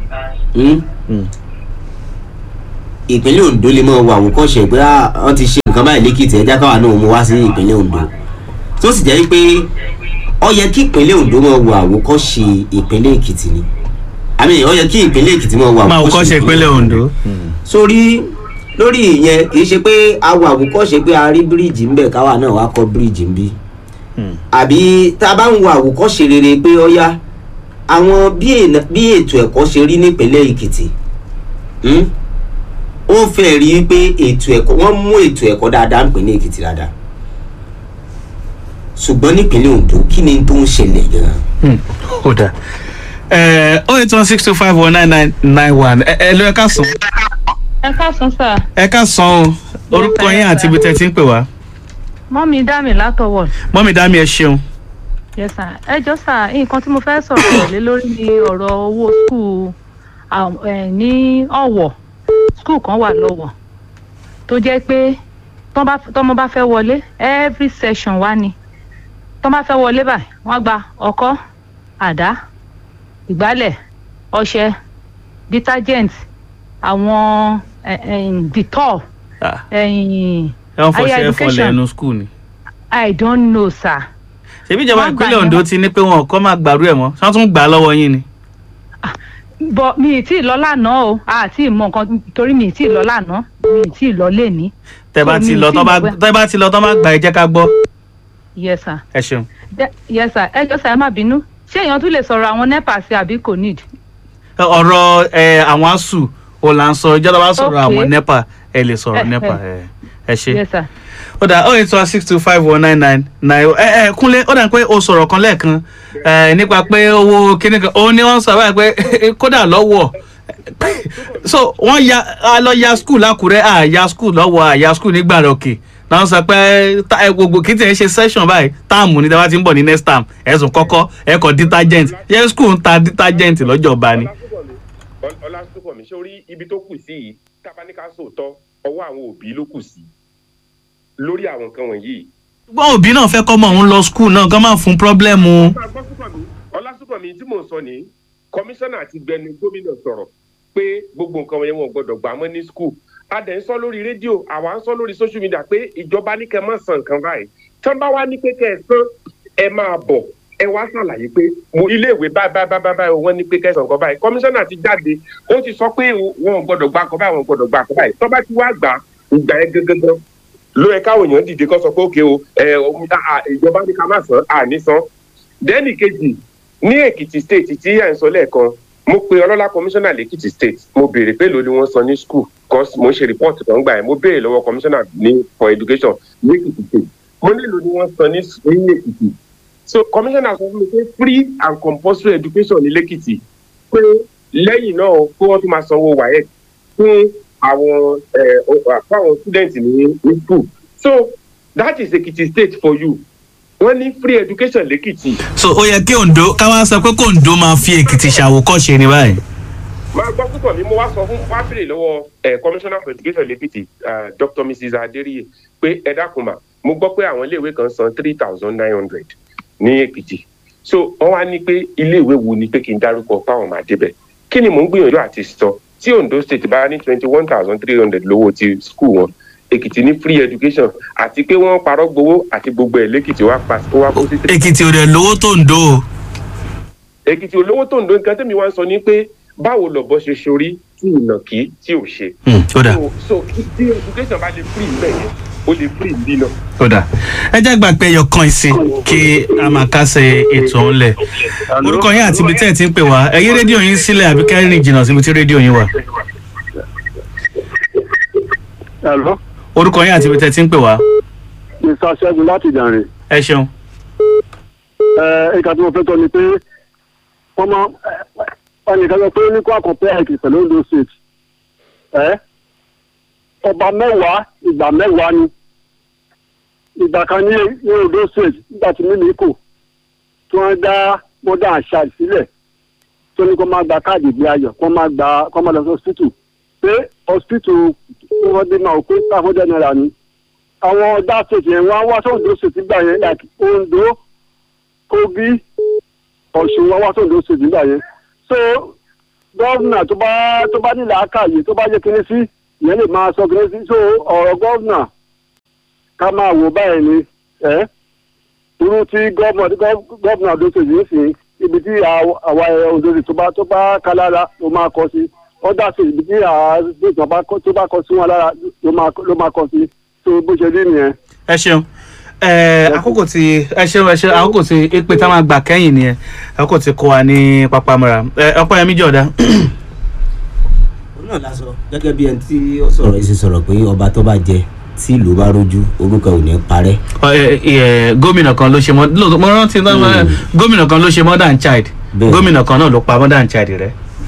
ìpínlẹ̀ Ondo lè mọ̀ wọ àwòkọ́ṣe pé wọ́n ti ṣe nǹkan báyìí lẹ́kìtì ẹ̀já káwa náà mú wá sí ìpínlẹ̀ Ondo tó sì jẹ́ pé ó yẹ kí ìpínlẹ̀ Ondo mọ̀ wọ àwòkọ́ṣe ìpínlẹ̀ Èkìtì ni àmì ó yẹ kí ìpínlẹ̀ Èkìtì mọ̀ wọ àwòkọ́ṣe ìpínlẹ̀ Ondo. sórí lórí ìyẹn kì í ṣe pé awọ àwòkọ́ṣe pé a rí bíríìjì ńbẹ káwa náà wá kọ́ bíríìjì ńbí àbí tá a bá ń wo àwòkọ́ṣe rere pé ó yá àwọn bí ètò ẹ̀kọ́ ṣe rí nípínlẹ̀ Èkìtì ó fẹ́ rí i pé ètò ẹ̀kọ́ wọ́n mú ètò ẹ̀kọ́ dáadáa nípínlẹ̀ Èkìtì dáadáa ṣùgbọ́n nípínlẹ̀ Ondo kí ni tó ń ṣẹlẹ̀ gan-an. ó dà oh eight one six two five one nine nine nine one ẹ ló ẹ ká sùn. ẹ káàsán sà. ẹ káàsán o orúkọ yín àti ibi tẹ́ ti ń pè wá. mọ́mí dámì látọ̀wọ̀. mọ́mí dámì ẹ ṣeun. yes sà ẹ jọ sà nǹkan tí mo fẹ́ sọ̀rọ̀ lé lórí ni ọ̀rọ̀ owó skul ní Ọ̀wọ̀ skul kan wà lọ́wọ́ tó jẹ́ pé tọ́mọ bá fẹ́ wọlé every session wá ni tọ́mọ bá fẹ́ wọlé báyìí wọ́n gba ọkọ́ àdá ìgbálẹ̀ ọṣẹ detergent àwọn Dettol higher education school ni. I don't know sir. ṣebí ìjọba ìpínlẹ̀ Ondo ti ní pé wọn kọ́ máa gbàrú ẹ̀ mọ́ ṣé wọ́n tún gbà á lọ́wọ́ yín ni. bọ mi ì tí ì lọ lánàá o àti ìmọ̀ nǹkan torí mi ì tí ì lọ lánàá mi ì tí ì lọ léni. tẹ́ bá ti lọ tọ́ bá ti lọ tọ́ máa gbà ẹ jẹ́ ká gbọ́. yes sir. ẹ ṣeun. yes sir ẹ jọ sir ẹ má bínú ṣé èèyàn tún lè sọ̀rọ̀ àwọn nepa sí àbí kò need. ọ̀rọ̀ àwọn asuu o là ń sọ ìjọba bá sọ̀rọ̀ àwọn nepa ẹ lè sọ̀rọ̀ nepa ẹ ṣe. yes sir. ó dà oh eight one six two five one nine nine nine ẹ ẹ Kúnlé ó dà pé o sọ̀rọ̀ kan lẹ́ẹ̀kan ẹ nípa pé owó kíní kan òun ni wọ́n sọ báyìí pé kódà lọ́wọ́ so wọ́n ya a lọ ya skul lákùrẹ́ à ya skul lọ́wọ́ à ya skul nígbà rọ̀kì náà sọ pé gbogbo kí tí ẹ ṣe session báyìí táàmù ní dábàá ti ń bọ̀ ní next term ẹ̀sùn kọ́kọ́ ẹ̀kọ́ detergent yẹ skul ń ta detergent lọ́jọ́ ọba ni. ọlásùpọ̀ mi ṣé orí ibi tó kù sí yìí tábánikà sòótọ́ ọwọ́ àwọn òbí ló kù sí lórí àwọn nǹkan wọ̀nyí. ṣùgbọ́n òbí náà fẹ́ kọ́ mọ̀ òun lọ skul náà kán máa fún pọ́blẹ́mù. ọlásùpọ̀ mi tí mò ń sọ ní kọmíṣánná àti gbẹnu gómìnà sọ̀rọ̀ pé gbogbo nǹkan wọ̀nyẹn wọn gbọ́dọ̀ gbà mọ́ ní skul a dẹ̀ ń sọ lórí rédíò àwa ń sọ lórí social media pé ìjọba ní kẹ́ má san nǹkan báyìí tán bá wá ní pé kẹ́ ẹ san ẹ máa bọ̀ ẹ wá ṣàlàyé pé mo iléèwé báyìí báyìí báyìí wọ́n ní pé kẹ́ ẹ san nǹkan báyìí kọmíṣánná ti jáde ó ti sọ pé wọn gbọ́dọ̀ gbà nǹkan báyìí wọn gbọ́dọ̀ gbà nǹkan báyìí tó bá ti wá gbà ìgbà yẹn gẹ́gẹ́ ló ẹ káwọn èèyàn dìde kó sọ pé òkè o ìjọba ní ká má san àní san dẹ́nì kejì ní Èkìtì state tí à ń sọ lẹ́ẹ̀kan mo pe ọlọ́lá kọmíṣánná lẹ́kìtì state mo béèrè pé lórí wọn san ní school cause mo ń ṣe report kan gbà yẹn mo béèrè lọ́wọ́ kọmíṣánná ní for education lẹ́kìtì state mo nílò ní wọ́n san ní Èkìtì so kọmíṣánná sọ fún mi pé free and compulsory education ní lẹ́kìtì pé lẹ́yìn náà kó wọ́n tún máa sanwó WAEC fún àwọn fáwọn students ní ní school so that is Èkìtì state for you wọ́n ní free education lẹ́kìtì. so ó yẹ kí Ondo káwá sọ pé kó Ondo máa fi Èkìtì ṣàwòkọ́ṣe ní báyìí. máa gbọ́ púpọ̀ mi mo wá sọ fún wá bèrè lọ́wọ́ commissioner for education lẹ́kìtì Doctor Mrs Aderiye pé ẹ dákun mà mo gbọ́ pé àwọn iléèwé kan san three thousand nine hundred ní Èkìtì so wọ́n wá ní pé iléèwé wo ni pé kí n dárúkọ fáwọn máa débẹ̀ kí ni mò ń gbìyànjú àti sọ tí Ondo state bá ní twenty one thousand three hundred lówó ti school wọn Èkìtì ní free education àti pé wọ́n parọ́ gbowó àti gbogbo ẹ̀ lẹ́kìtì wá pa wá kó sí. Èkìtì ò dẹ̀ lówó tó Ondo o. Èkìtì ò lówó tó Ondo nǹkan tẹ́mi wá ń sọ ni pé báwo lọ̀bọ ṣe ṣorí tí ìnàkí tí ò ṣe. ó dà. so tí education bá lè free níbẹ̀ yẹn ó lè free bí náà. ó dà ẹ jẹ́ gbà pé ẹyọ kan ìsìn kí a máa kásẹ̀ ètò ọ̀hún lẹ̀ orúkọ yín àti ibi tẹ́ ẹ ti ń pè wá ẹ yí rédíò yín sílẹ̀ àbí kẹ́rìn jìnnà síbi tí rédíò yín wà. Hello. orúkọ yín àti ibi tẹ́ ẹ ti ń pè wá. Mr. Ṣẹ́gun láti Ìdànrè. ẹ ṣeun. ẹ ìka tí mo fẹ́ tọ́ ni pé wọ́n máa ẹnìkan sọ pé ní kó àkọ́pẹ́ ẹ̀kì pẹ̀lú Ondo state ẹ ọba mẹ́wàá ìgbà mẹ́wàá ni ìgbà kan ní ní Ondo state nígbà tí mímí kò tí wọ́n dá mọ́dà àṣà sílẹ̀ tó ní kó máa gba káàdì ìgbé ayọ̀ kó máa gba kó máa lọ sí hospital pé hospital tí wọ́n dé náà kó five hundred naira ni àwọn ọ̀dà state yẹn wọ́n á wá sóńdó state nígbà yẹn like Ondo Kogi Ọ̀ṣun wọ́n á wá sóńdó state nígbà yẹn so gọ́vnà tó bá tó bá nílẹ̀ àkàyè tó bá yẹ kíní sí ìyẹn lè máa sọ kíní sí so ọ̀rọ̀ gọ́vnà ká máa wò báyìí ni ẹ́ irú tí gọ́vnà Ondo state yìí sì ibi tí àwa Ondo state tó bá tó bá ká lára ló máa kọ sí ọ̀dà state ibi tí àwa tó bá kọ sí wọn lára ló máa kọ sí so bó ṣe rí nìyẹn. ẹ ṣeun àkókò tí ẹ ṣeun ẹ ṣeun àkókò tí èpè tá máa gbà kẹ́yìn nìyẹn àkókò tí kò wá ní pápámọ́ra Ọpẹ́yẹmí Jọ̀ọ́dá. òun náà la sọ gẹ́gẹ́ bí ẹni tí ó sọ̀rọ̀ yìí ṣe sọ̀rọ̀ pé ọba tó bá jẹ tí ìlú bá rójú orúkọ ò ní parẹ́. gómìnà kan ló ṣe mọ mo rántí gómìnà kan ló ṣe Modern Child gómìnà kan náà ló pa Modern Child rẹ.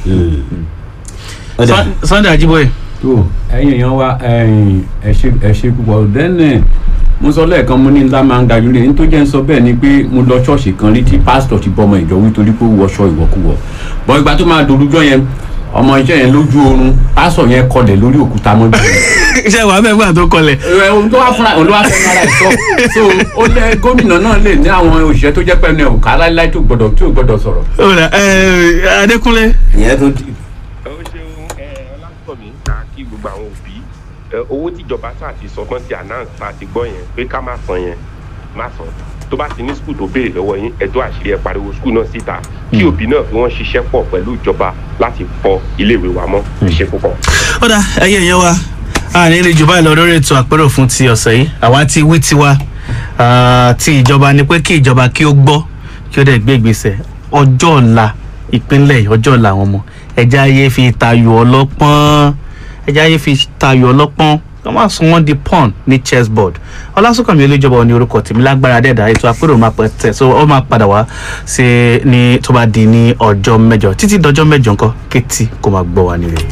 Sunday Ajiboye. tó ẹ̀yin èèyàn wa ẹ ṣe púpọ̀ dẹ́nẹ̀ mo sọ lẹ́ẹ̀kan mo ní ńlá máa ń ga yúlé ní tó jẹ́ ń sọ bẹ́ẹ̀ ni pé mo lọ ṣọ́ọ̀ṣì kan rí tí pásítọ̀ ti bọ́ ọmọ ìjọ wí torí pé ó wọṣọ ìwọ̀kuwọ̀ bọ́ ìgbà tó máa dorújọ́ yẹn ọmọ iṣẹ́ yẹn lójú oorun pásítọ̀ yẹn kọlẹ̀ lórí òkúta mọ́jú. iṣẹ́ wàá bẹ́ẹ̀ gbà tó kọlẹ̀. ohun tó wá fúnra òun ló wá fẹ́ ara ẹ̀ sọ so ó lẹ gómìnà náà lè ní àwọn òṣìṣẹ́ tó jẹ́ pẹ́ẹ́nù ẹ̀wò ká láíláí tó gbọ́dọ̀ tó gbọ́dọ̀ sọ̀rọ̀. Adékúnlé. ìyẹn tó di. ó ṣeun ọlásùnkànmí ká kí gbogbo àwọn òbí owó tíjọba sáà ti sọ tán ti announce ta ti gbọ́ yẹn pé ká má san yẹn má san tó bá ti ní skul tó béèrè lọ́wọ́ yín ẹ̀tọ́ àṣírí ẹ̀ pariwo skul náà síta kí òbí náà fi wọ́n ṣiṣẹ́ pọ̀ pẹ̀lú ìjọba láti fọ iléèwé wa mọ́ ṣe púpọ̀. ó dà ẹyẹ yẹn wa àárín ilé ìjọba ìlọ lórí ètò àpérò fún ti ọ̀sẹ̀ yìí àwa ti wí tiwa ti ìjọba ni pé kí ìjọba kí ó gbọ́ kí ó dẹ̀ gbé ìgbésẹ̀ ọjọ́ ọ̀la ìpínlẹ̀ ọjọ́ ọ̀la àwọn ọmọ ẹja ayé fi tayò ọlọ́pọ́n ẹja ayé fi tayò ọlọ́pọ́n wọ́n máa sún wọ́n di pawn ní chessboard Ọlásùnkànmí Olújọba ní orúkọ tèmi lágbára dẹ́ẹ̀dá ètò àpérò máa pẹ́ tẹ̀ so ó máa padà wá sí ní tó bá di ní ọjọ́ mẹ́jọ títí dọjọ́ mẹ́jọ nǹkan kétí kó máa gbọ́ wa nílé.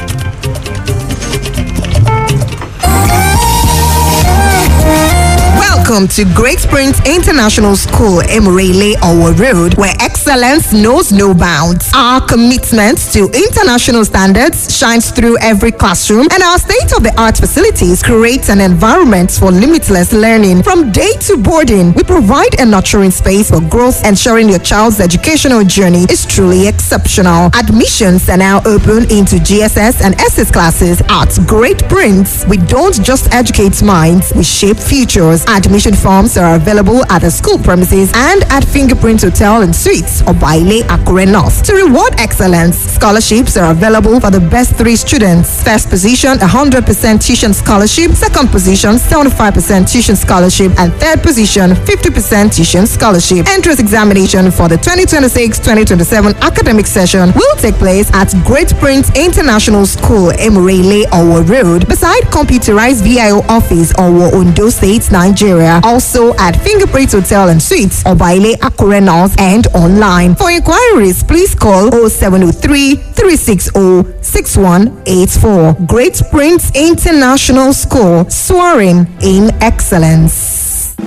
Welcome to Great Springs International School, Emirele Owo Road, where excellence knows no bounds. Our commitment to international standards shines through every classroom, and our state-of-the-art facilities create an environment for limitless learning. From day to boarding, we provide a nurturing space for growth, ensuring your child's educational journey is truly exceptional. Admissions are now open into G S S and S S classes at Great Prince. We don't just educate minds, we shape futures. Admission forms are available at the school premises and at Fingerprint Hotel and Suites or Baile Akure North. To reward excellence, scholarships are available for the best three students. First position, one hundred percent tuition scholarship. Second position, seventy-five percent tuition scholarship. And third position, fifty percent tuition scholarship. Entrance examination for the twenty twenty-six twenty twenty-seven academic session will take place at Great Prince International School, Emirele Owo Road, beside computerized V I O office, Owo, Ondo State, Nigeria. Also at Fingerprint Hotel and Suites, Obaile Akure North, and online. For inquiries, please call oh seven oh three, three six oh, six one eight four. Great Prince International School, soaring in excellence.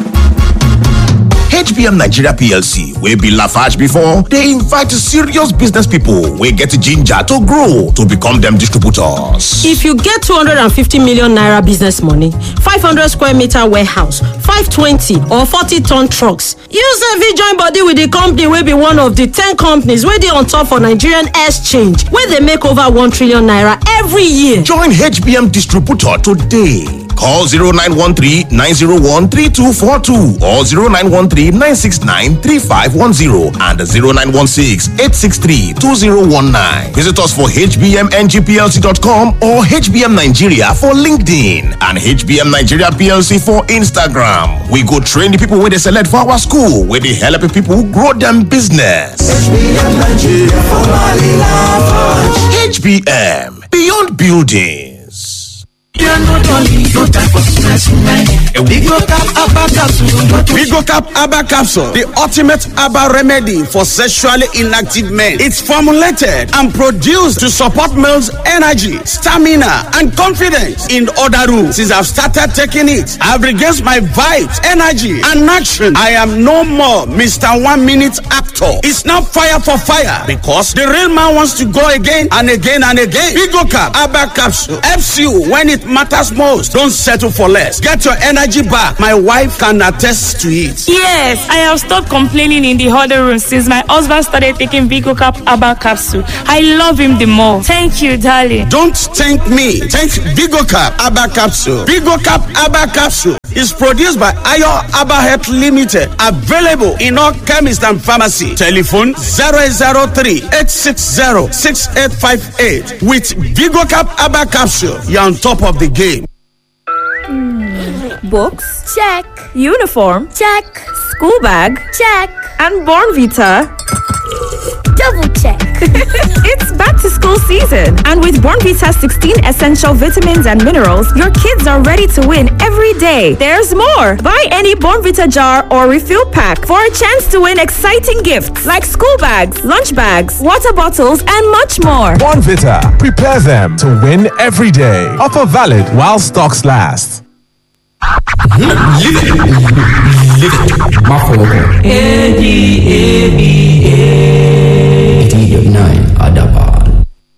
H B M Nigeria P L C wey be Lafarge before, dey invite serious business people wey get ginger to grow to become dem distributors. If you get two hundred fifty million naira business money, five hundred square meter warehouse, five twenty or forty ton trucks, you sef fit join body with the company wey be one of the ten companies wey dey on top for Nigerian exchange wey dey make over one trillion naira every year. Join H B M distributor today. Call zero nine one three, nine zero one, three two four two or zero nine one three, nine six nine, three five one zero and zero nine one six, eight six three, two zero one nine. Visit us for h b m n g p l c dot com or H B M Nigeria for LinkedIn and H B M Nigeria P L C for Instagram. We go train the people where they select for our school, where they help people grow them business. H B M Nigeria for Mali Lafarge. H B M, beyond buildings. Vigocap Abba Capsule, the ultimate Abba remedy for sexually inactive men. It's formulated and produced to support males' energy, stamina, and confidence in other rooms. Since I've started taking it, I've regained my vibes, energy, and action. I am no more Mister One Minute Actor. It's not fire for fire because the real man wants to go again and again and again. Vigocap Abba Capsule helps you when it matters most. Don't settle for less. Get your energy energy back. My wife can attest to it. Yes, I have stopped complaining in the huddle room since my husband started taking Vigo Cap Herbal Capsule. I love him the more. Thank you, darling. Don't thank me. Thank Vigo Cap Herbal Capsule. Vigo Cap Herbal Capsule is produced by Ayo Herbal Health Limited. Available in all chemists and pharmacy. Telephone zero eight zero three, eight six zero, six eight five eight. With Vigo Cap Herbal Capsule, you're on top of the game. Books? Check. Uniform? Check. School bag? Check. And Born Vita? Double check. It's back to school season. And with Born Vita sixteen essential vitamins and minerals, your kids are ready to win every day. There's more. Buy any Born Vita jar or refill pack for a chance to win exciting gifts like school bags, lunch bags, water bottles, and much more. Born Vita. Prepare them to win every day. Offer valid while stocks last. Live it. Live it. Mafoko. A D A B A. eighty-nine Adapa.